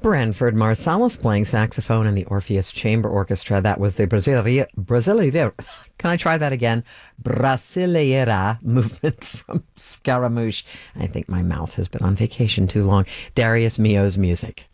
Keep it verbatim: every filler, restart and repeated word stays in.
Branford Marsalis playing saxophone in the Orpheus Chamber Orchestra. That was the Brasileira, Brasileira, can I try that again? Brasileira movement from Scaramouche. I think my mouth has been on vacation too long. Darius Milhaud's music.